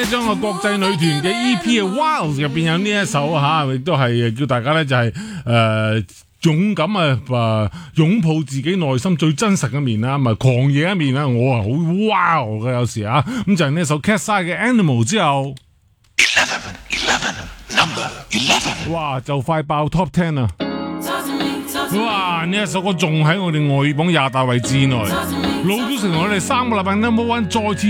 呢張個國際女團嘅 EP 嘅 Wild 入邊有呢一首嚇，亦都係叫大家呢就係勇敢擁抱自己內心最真實嘅面啦，咪狂野一面啦，我好 wow 嘅有時啊，咁就係呢首 Cat's Eye 嘅 Animal 之後，11 哇就快爆 Top 10啦！哇！呢一首歌仲喺我哋外語榜20大位之內，老早成為我哋3個禮拜 No.1 再次